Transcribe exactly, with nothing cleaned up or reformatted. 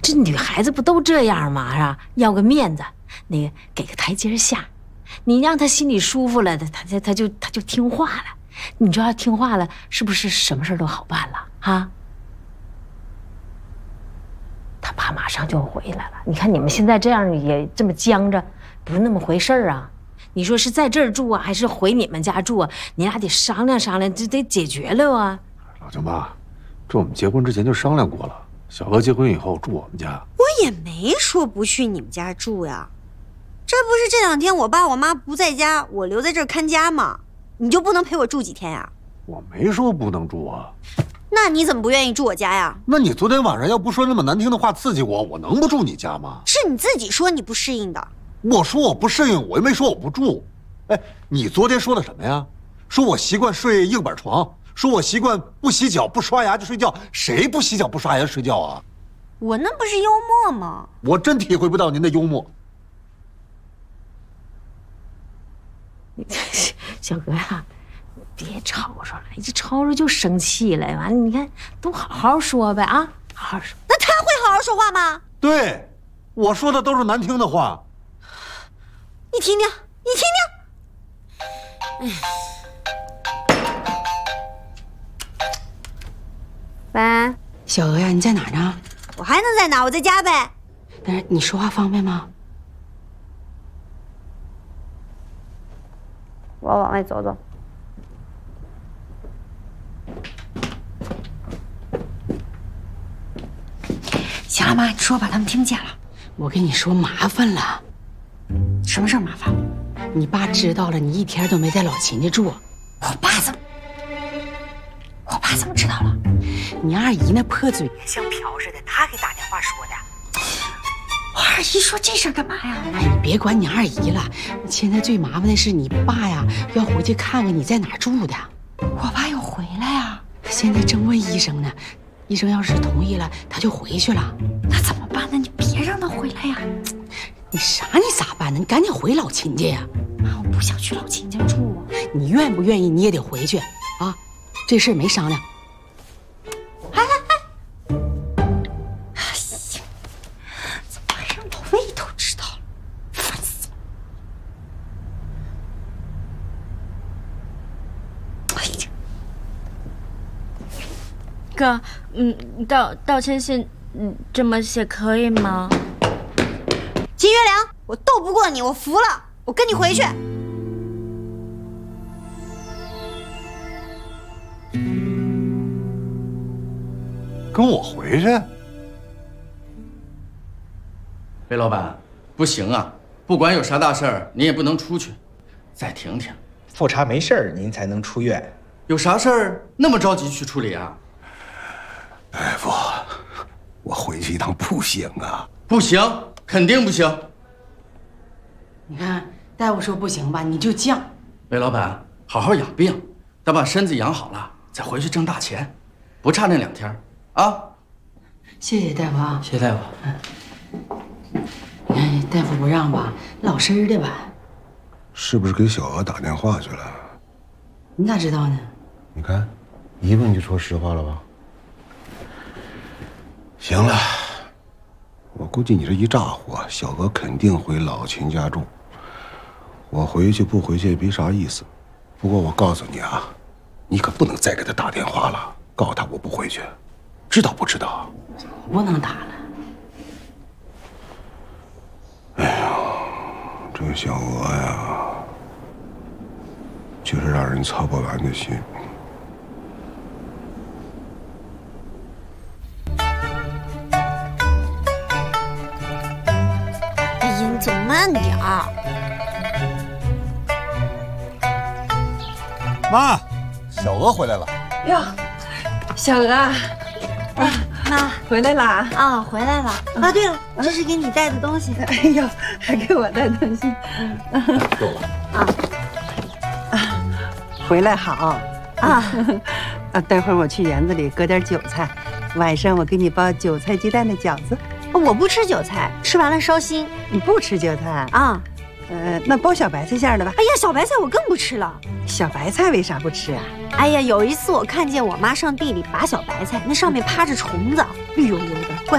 这女孩子不都这样吗？是吧？要个面子，那个给个台阶下，你让她心里舒服了，她她她就她就听话了。你说要听话了，是不是什么事都好办了啊？他爸马上就回来了。你看你们现在这样也这么僵着，不是那么回事儿啊。你说是在这儿住啊，还是回你们家住啊？你俩得商量商量，这得解决了啊。 老舅妈，这我们结婚之前就商量过了，小娥结婚以后住我们家。 我也没说不去你们家住呀，这不是这两天我爸我妈不在家，我留在这儿看家吗？你就不能陪我住几天呀？ 我没说不能住啊。 那你怎么不愿意住我家呀？ 那你昨天晚上要不说那么难听的话刺激我，我能不住你家吗？ 是你自己说你不适应的。 我说我不适应，我又没说我不住。哎，你昨天说的什么呀？说我习惯睡硬板床，说我习惯不洗脚不刷牙就睡觉，谁不洗脚不刷牙睡觉啊？ 我那不是幽默吗？ 我真体会不到您的幽默。 小娥呀，别吵吵了，一吵吵就生气了。完了，你看，都好好说呗啊，好好说。 那他会好好说话吗？ 对，我说的都是难听的话。 你听听，你听听。喂， 小娥呀，你在哪儿呢？ 我还能在哪？我在家呗。 但是你说话方便吗？ 我往外走走。 行了妈，你说吧，他们听不见了。我跟你说，麻烦了。 什么事儿麻烦？ 你爸知道了，你一天都没在老秦家住。 我爸怎么？我爸怎么知道了？ 你二姨那破嘴像瓢似的，他给打电话说的。 我二姨说这事儿干嘛呀？ 哎，你别管你二姨了，现在最麻烦的是你爸呀，要回去看看你在哪儿住的。 我爸要回来呀？ 现在正问医生呢，医生要是同意了，他就回去了。 那怎么办呢？你别让他回来呀！ 你啥你咋办呢？你赶紧回老秦家呀！ 妈，我不想去老秦家住。 你愿不愿意你也得回去啊！这事儿没商量。 哎哎哎！哎呀，怎么还让老魏都知道了？烦死了！哎呀， 哥，嗯，道道歉信，嗯，这么写可以吗？ 金月良，我斗不过你，我服了，我跟你回去。 跟我回去？ 魏老板，不行啊！不管有啥大事儿，您也不能出去，再停停。 复查没事儿，您才能出院。 有啥事儿那么着急去处理啊？ 大夫，我回去一趟不行啊！ 不行，肯定不行。 你看大夫说不行吧，你就犟。 魏老板，好好养病，等把身子养好了，再回去挣大钱，不差那两天啊！ 谢谢大夫啊！ 谢谢大夫。 嗯，你看大夫不让吧，老实的吧？ 是不是给小娥打电话去了？ 你咋知道呢？ 你看，一问就说实话了吧？行了，我估计你这一炸火，小娥肯定回老秦家住。我回去不回去也没啥意思。不过我告诉你啊，你可不能再给他打电话了，告诉他我不回去，知道不知道？ 不能打了。 哎呀，这个小娥呀，就是让人操不完的心。 哎呀，你走慢点儿。 妈，小娥回来了。 哟，小娥啊， 哎，妈回来啦！ 啊，回来了。啊，对了，这是给你带的东西。 哎呦，还给我带东西。 够了。 啊啊，回来好啊！ 啊，待会儿我去园子里割点韭菜，晚上我给你包韭菜鸡蛋的饺子。 我不吃韭菜，吃完了烧心。 你不吃韭菜啊？ 呃，那包小白菜馅的吧。 哎呀，小白菜我更不吃了。 小白菜为啥不吃啊？ 哎呀，有一次我看见我妈上地里拔小白菜，那上面趴着虫子，绿油油的，怪